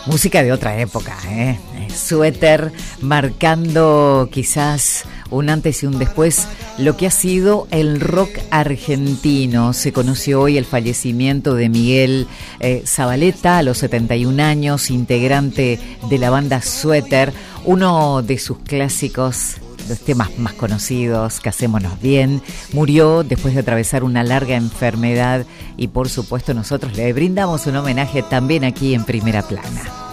Música de otra época, ¿eh? Suéter marcando quizás un antes y un después lo que ha sido el rock argentino. Se conoció hoy el fallecimiento de Miguel Zavaleta a los 71 años, integrante de la banda Suéter, uno de sus clásicos, los temas más conocidos, Casémonos Bien. Murió después de atravesar una larga enfermedad y por supuesto nosotros le brindamos un homenaje también aquí en Primera Plana.